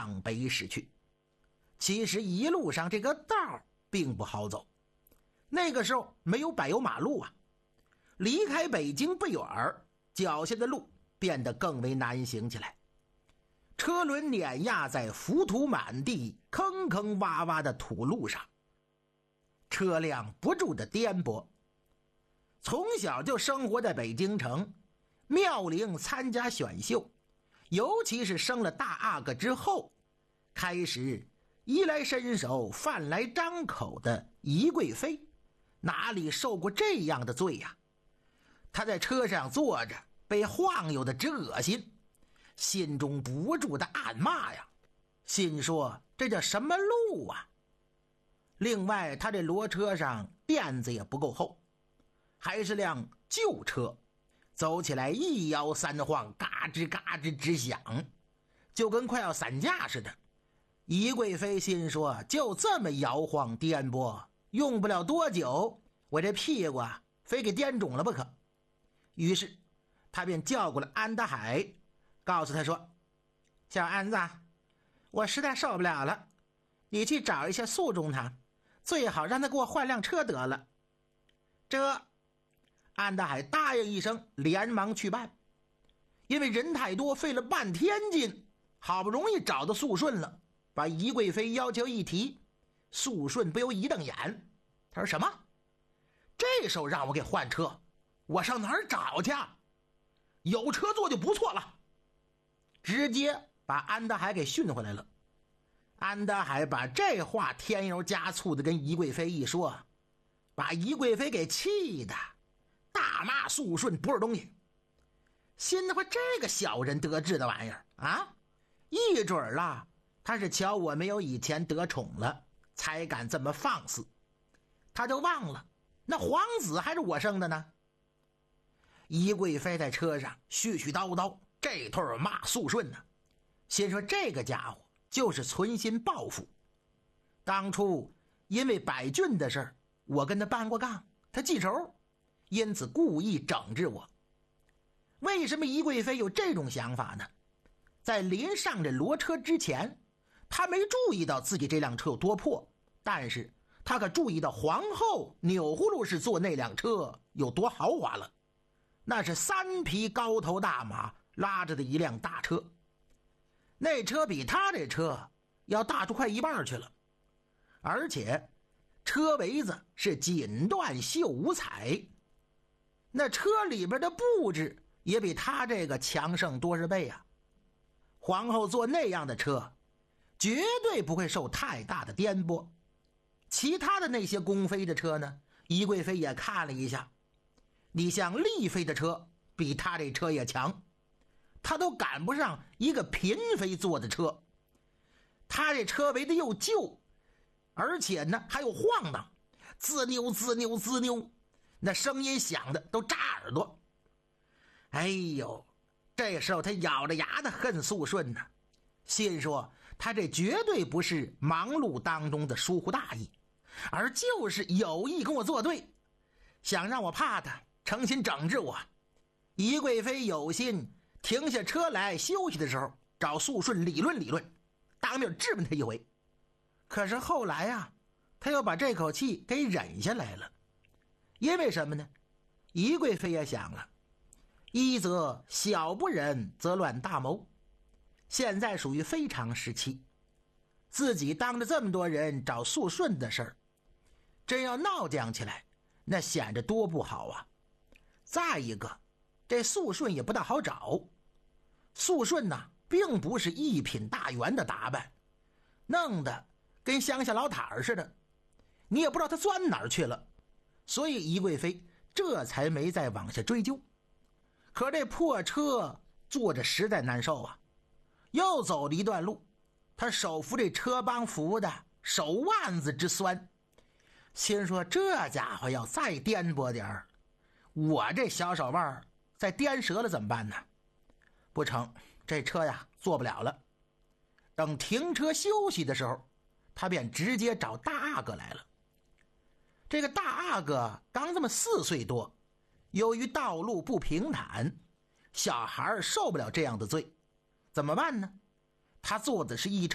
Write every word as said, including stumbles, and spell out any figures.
向北驶去。其实一路上这个道并不好走，那个时候没有柏油马路啊，离开北京不远，脚下的路变得更为难行起来。车轮碾压在浮土满地、坑坑洼洼的土路上，车辆不住的颠簸。从小就生活在北京城，妙龄参加选秀，尤其是生了大阿哥之后，开始衣来伸手饭来张口的宜贵妃哪里受过这样的罪呀、啊？他在车上坐着，被晃悠的直恶心，心中不住的暗骂呀，心说这叫什么路啊？另外他这骡车上垫子也不够厚，还是辆旧车，走起来一摇三晃，嘎吱嘎吱直响，就跟快要散架似的。宜贵妃心说，就这么摇晃颠簸，用不了多久，我这屁股啊非给颠肿了不可。于是他便叫过了安德海，告诉他说，小安子，我实在受不了了，你去找一下诉中他，最好让他给我换辆车得了。这安德海答应一声，连忙去办。因为人太多，费了半天劲，好不容易找到肃顺了，把宜贵妃要求一提，肃顺不由一瞪眼，他说什么？这时候让我给换车，我上哪儿找去？有车坐就不错了。直接把安德海给训回来了。安德海把这话添油加醋的跟宜贵妃一说，把宜贵妃给气的大骂肃顺不是东西，心话这个小人得志的玩意儿啊，一准儿啦，他是瞧我没有以前得宠了，才敢这么放肆。他就忘了那皇子还是我生的呢。宜贵妃在车上絮絮叨叨，这通骂肃顺呢，心说这个家伙就是存心报复。当初因为百俊的事，我跟他搬过杠，他记仇，因此故意整治我。为什么宜贵妃有这种想法呢？在临上这骡车之前，他没注意到自己这辆车有多破，但是他可注意到皇后钮祜禄氏坐那辆车有多豪华了。那是三匹高头大马拉着的一辆大车，那车比他这车要大出快一半去了，而且车围子是锦缎绣五彩，那车里边的布置也比他这个强盛多少倍啊。皇后坐那样的车绝对不会受太大的颠簸。其他的那些宫妃的车呢，宜贵妃也看了一下，你像丽妃的车比他这车也强，他都赶不上一个嫔妃坐的车。他这车围的又旧，而且呢还有晃荡，滋扭滋扭滋扭，那声音响的都扎耳朵。哎呦，这时候他咬着牙的恨肃顺呢，心说他这绝对不是忙碌当中的疏忽大意，而就是有意跟我作对，想让我怕他，诚心整治我。宜贵妃有心停下车来休息的时候找肃顺理论理论，当面质问他一回。可是后来啊，他又把这口气给忍下来了。因为什么呢？宜贵妃也想了，一则小不忍则乱大谋，现在属于非常时期，自己当着这么多人找肃顺的事儿，真要闹僵起来，那显着多不好啊。再一个，这肃顺也不大好找。肃顺呢，并不是一品大员的打扮，弄得跟乡下老坦似的，你也不知道他钻哪儿去了。所以宜贵妃这才没再往下追究。可这破车坐着实在难受啊，又走了一段路，他手扶这车帮扶的手腕子之酸，心说这家伙要再颠簸点儿，我这小手腕再颠折了怎么办呢？不成，这车呀坐不了了。等停车休息的时候，他便直接找大阿哥来了。这个大阿哥刚这么四岁多，由于道路不平坦，小孩受不了这样的罪，怎么办呢？他坐的是一乘